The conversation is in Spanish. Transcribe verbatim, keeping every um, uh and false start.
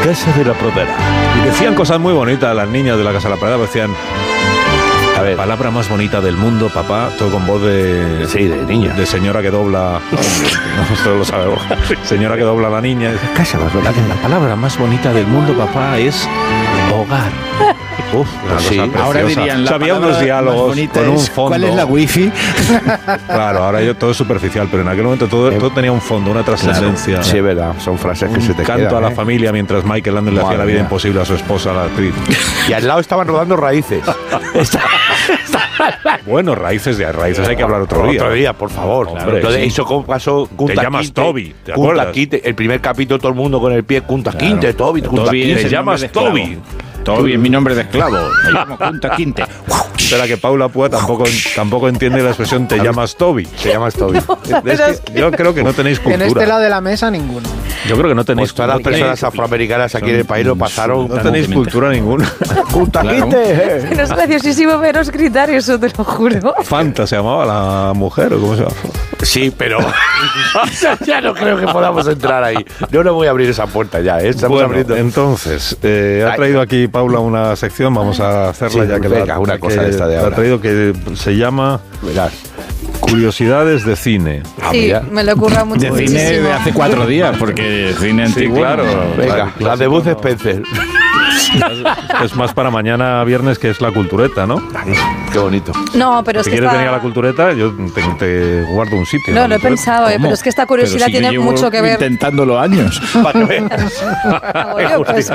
Casa de la Pradera. Y decían cosas muy bonitas las niñas de la Casa de la Pradera, decían... A ver, la palabra más bonita del mundo, papá, todo con voz de... Sí, de niña. De señora que dobla... No, esto lo sabe. Señora que dobla a la niña. Casa más bonita. La, la palabra más bonita del mundo, papá, es hogar. Uf, una sí. cosa Ahora dirían o sea, había unos diálogos con un fondo. ¿Cuál es la wifi? Claro, ahora yo todo es superficial, pero en aquel momento todo, todo tenía un fondo, una trascendencia. Claro. Sí, es verdad, son frases que un se te canto quedan, a la ¿eh? familia mientras Michael Landon le hacía la vida mía. imposible a su esposa, la actriz. Y al lado estaban rodando Raíces. Bueno, Raíces, de Raíces hay que hablar otro día. Otro día, por favor. Hombre, Entonces, sí. eso como pasó Kunta Te llamas Kinte, Toby, ¿te Kunta acuerdas? Kinte, el primer capítulo todo el mundo con el pie Kunta Claro. Kinte, Toby, Kunta Toby Kinte. es Te el llamas nombre de esclavo. Toby. Toby es mi nombre de esclavo. Me llamo Kunta Kinte. Espera, que Paula Púa tampoco, tampoco entiende la expresión te llamas Toby. Te llamas Toby. Es que es que yo creo que no tenéis En cultura. este lado de la mesa, ninguno. Yo creo que no tenéis Pues todas las cultura. personas afroamericanas aquí en el país lo pasaron. No tenéis cultura ninguna. Kunta Claro. Kinte. Pero es graciosísimo veros gritar eso, te lo juro. Fanta se llamaba la mujer, ¿o cómo se llama? Sí, pero ya no creo que podamos entrar ahí. Yo no voy a abrir esa puerta ya, ¿eh? Estamos Bueno, abriendo. entonces, eh, ha traído aquí Paula una sección, vamos a hacerla Sí, ya que venga, la, una que cosa de esta de la ahora. ha traído que se llama Verás. Curiosidades de cine. Sí, mira. me lo ocurra mucho. De cine muchísimo. de hace cuatro días, porque cine Sí, antiguo. claro. Venga, la de Bud Spencer. Es más para mañana viernes, que es la cultureta, ¿no? Qué bonito. No, pero es Si que quieres esta... venir a la cultureta, yo te, te guardo un sitio. No, en la lo he cultureta. pensado, eh, pero es que esta curiosidad Pero si yo tiene llevo mucho que ver. intentándolo años. Para que veas. Hago yo, pues,